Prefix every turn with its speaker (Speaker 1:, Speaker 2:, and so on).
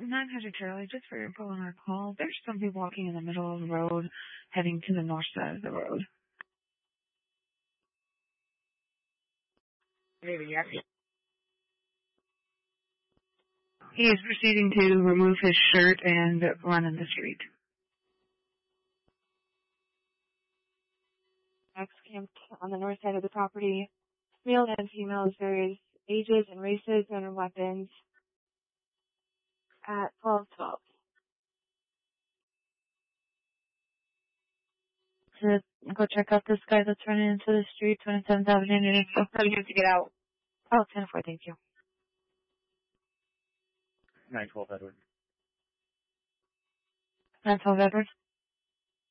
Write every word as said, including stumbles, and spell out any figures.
Speaker 1: nine hundred Charlie, just for your info on our call, there's somebody walking in the middle of the road heading to the north side of the road.
Speaker 2: Maybe yes.
Speaker 1: He is proceeding to remove his shirt and run in the street.
Speaker 3: Next camped on the north side of the property. Male and female of various ages and races and weapons at twelve twelve.
Speaker 4: To go check out this guy that's running into the street, twenty-seventh Avenue, New York.
Speaker 3: I'm telling him to get out.
Speaker 4: Oh, ten four, thank you.
Speaker 2: nine twelve Edward.
Speaker 4: nine twelve Edward.